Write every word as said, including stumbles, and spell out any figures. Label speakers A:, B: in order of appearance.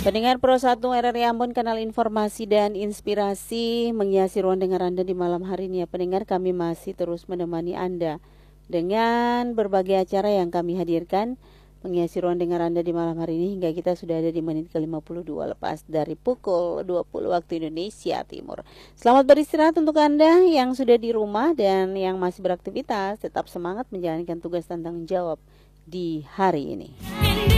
A: Pendengar Pro satu R R I Ambon, kanal informasi dan inspirasi menghiasi ruang dengar Anda di malam hari ini ya pendengar. Kami masih terus menemani Anda dengan berbagai acara yang kami hadirkan menghiasi ruang dengar Anda di malam hari ini hingga kita sudah ada di menit ke lima puluh dua lepas dari pukul dua puluh waktu Indonesia Timur. Selamat beristirahat untuk Anda yang sudah di rumah dan yang masih beraktivitas. Tetap semangat menjalankan tugas dan tanggung jawab di hari ini.